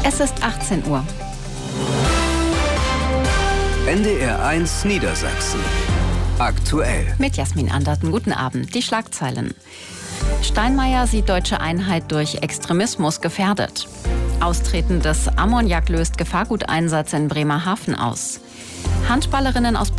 Es ist 18 Uhr. NDR1 Niedersachsen. Aktuell. Mit Jasmin Anderten. Guten Abend. Die Schlagzeilen. Steinmeier sieht deutsche Einheit durch Extremismus gefährdet. Austreten des Ammoniak löst Gefahrguteinsatz in Bremerhaven aus. Handballerinnen aus